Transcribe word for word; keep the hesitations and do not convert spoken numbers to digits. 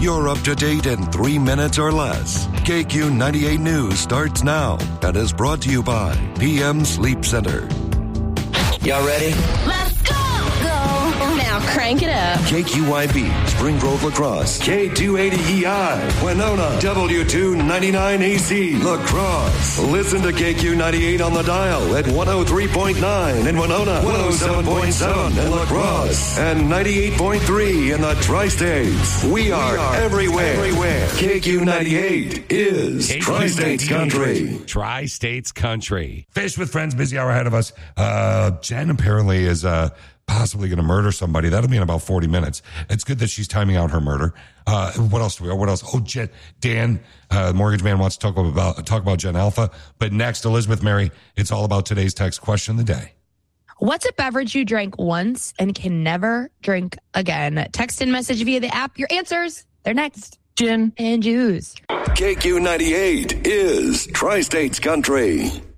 You're up to date in three minutes or less. K Q ninety-eight News starts now and is brought to you by P M Sleep Center. Y'all ready? Let's go! Go! Now crank it up. K Q I B, Spring Grove Lacrosse. K two eighty E I, Winona. W two ninety-nine A C, Lacrosse. Listen to K Q ninety-eight on the dial at one oh three point nine in Winona, one oh seven point seven in Lacrosse, and ninety-eight point three in the Tri-States. We are, we are everywhere. everywhere. K Q ninety-eight is K Q Tri-States Country. Tri-States Country. Fish with Friends, busy hour ahead of us. Uh, Jen apparently is uh, possibly going to murder somebody. That'll be in about forty minutes. It's good that she's timing out her murder. Uh, what else do we got? What else? Oh, Jen, Dan, uh, Mortgage Man wants to talk about, talk about Jen Alpha. But next, Elizabeth Mary, it's all about today's text question of the day. What's a beverage you drank once and can never drink again? Text and message via the app. Your answers, they're next. Gin and juice. K Q ninety-eight is Tri-States Country.